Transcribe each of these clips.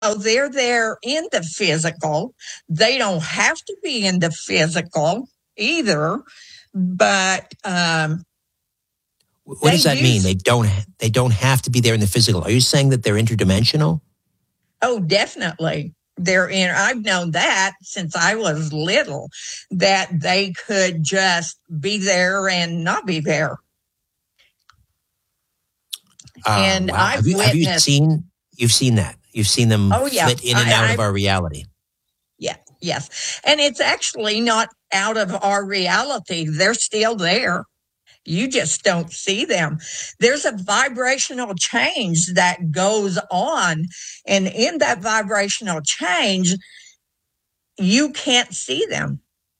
they're there in the physical. They don't have to be in the physical either, but What they does that do. mean? They don't have to be there in the physical. Are you saying that they're interdimensional? Oh, definitely. They're in. I've known that since I was little, that they could just be there and not be there. And Wow. I've Have you witnessed. you've seen that? You've seen them Oh yeah, flit in and out of our reality. yeah, yes, and it's actually not out of our reality. They're still there. You just don't see them. There's a vibrational change that goes on. And in that vibrational change, you can't see them.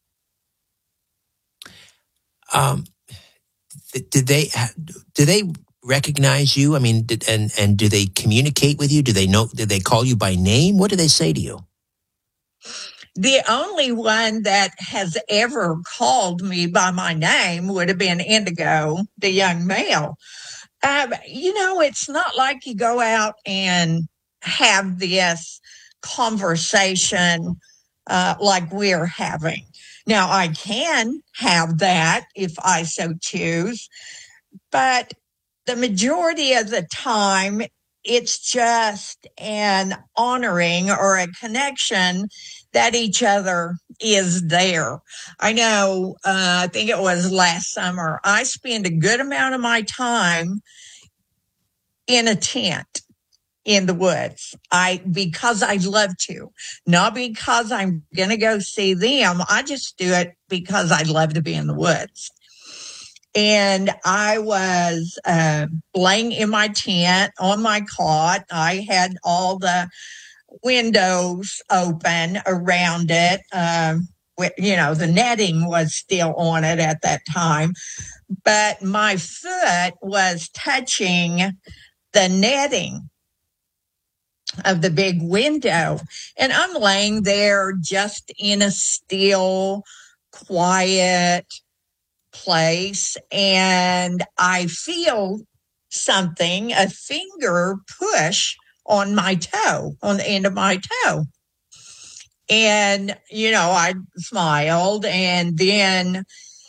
Do they recognize you? I mean, and do they communicate with you? Do they know? Do they call you by name? What do they say to you? The only one that has ever called me by my name would have been Indigo, the young male. It's not like you go out and have this conversation like we're having. Now, I can have that if I so choose, but the majority of the time, it's just an honoring or a connection that each other is there. I know, I think it was last summer, I spent a good amount of my time in a tent in the woods. Because I love to, not because I'm going to go see them. I just do it because I love to be in the woods. And I was laying in my tent on my cot. I had all the windows open around it. The netting was still on it at that time, but my foot was touching the netting of the big window. And I'm laying there just in a still, quiet place, and I feel something, a finger push on my toe, on the end of my toe. And, I smiled, and then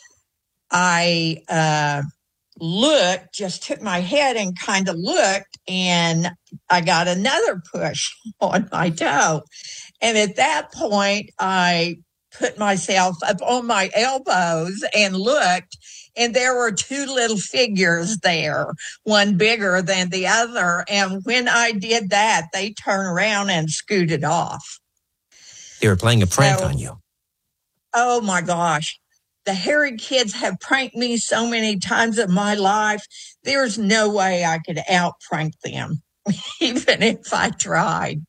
I looked, just took my head and kind of looked, and I got another push on my toe. And at that point, I put myself up on my elbows and looked, and there were two little figures there, one bigger than the other. And when I did that, they turned around and scooted off. They were playing a prank on you. Oh my gosh. The hairy kids have pranked me so many times in my life. There's no way I could out prank them, even if I tried.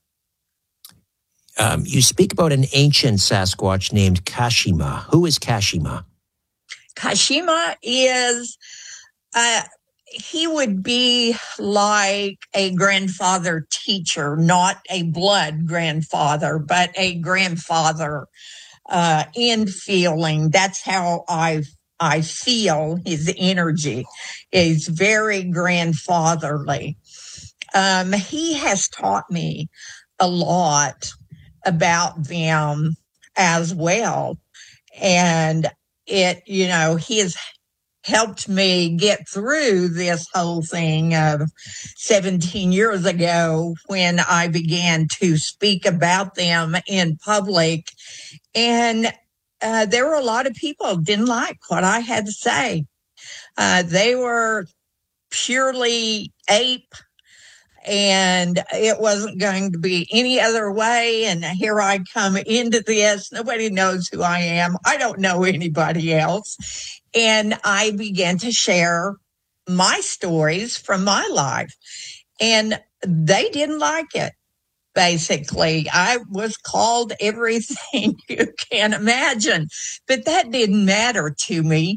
You speak about an ancient Sasquatch named Kashima. Who is Kashima? Kashima is, he would be like a grandfather teacher, not a blood grandfather, but a grandfather in feeling. That's how I feel his energy is very grandfatherly. He has taught me a lot about them as well. And he has helped me get through this whole thing of 17 years ago when I began to speak about them in public. And there were a lot of people who didn't like what I had to say. They were purely ape, and it wasn't going to be any other way. And here I come into this. Nobody knows who I am. I don't know anybody else. And I began to share my stories from my life. And they didn't like it. Basically, I was called everything you can imagine, but that didn't matter to me.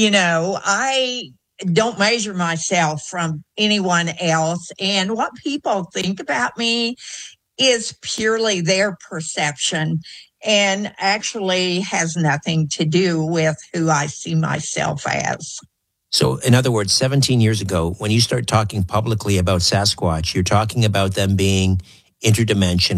I don't measure myself from anyone else. And what people think about me is purely their perception and actually has nothing to do with who I see myself as. So, in other words, 17 years ago, when you start talking publicly about Sasquatch, you're talking about them being interdimensional